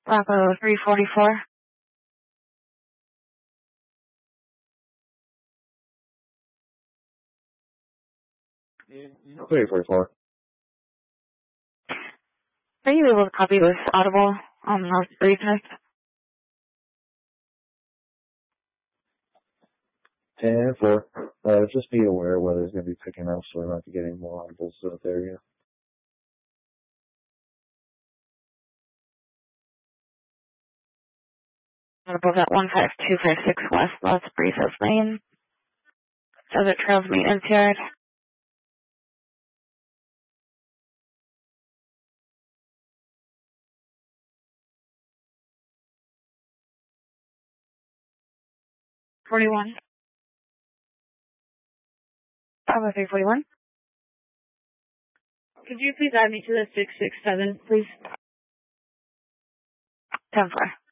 Bravo 344. Yeah, 344. Are you able to copy this audible on North Briefness? 10-4. Just be aware weather's going to be picking up, so we might be getting more audibles out there, yeah. Audible at 15256 West Las Brisas Lane. Desert Trails Maintenance Yard. Bravo 341. Could you please add me to the 667, please? 10-4.